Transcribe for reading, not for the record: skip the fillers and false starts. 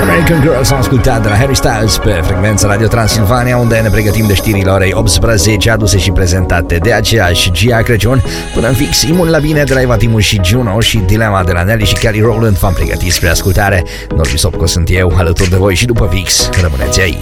American Girl s-a ascultat de la Harry Styles pe frecvența Radio Transilvania, unde ne pregătim de știrile orei 18, aduse și prezentate de aceeași Gia Crăciun. Până în fix, Imun la bine de la Eva Timu și Juno și Dilema de la Nelly și Kelly Rowland v-am pregătit spre ascultare. Norbi Sopco sunt eu, alături de voi și după fix. Rămâneți aici.